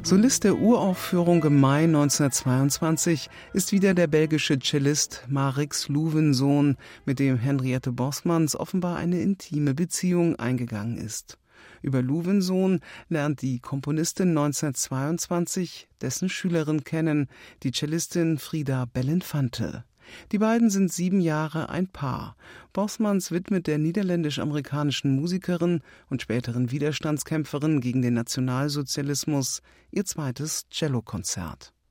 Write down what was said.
Solist der Uraufführung im Mai 1922 ist wieder der belgische Cellist Maurits Louwenzoon, mit dem Henriette Bosmans offenbar eine intime Beziehung eingegangen ist. Über Louwenzoon lernt die Komponistin 1922 dessen Schülerin kennen, die Cellistin Frida Belinfante. Die beiden sind 7 Jahre ein Paar. Bosmans widmet der niederländisch-amerikanischen Musikerin und späteren Widerstandskämpferin gegen den Nationalsozialismus ihr zweites Cellokonzert.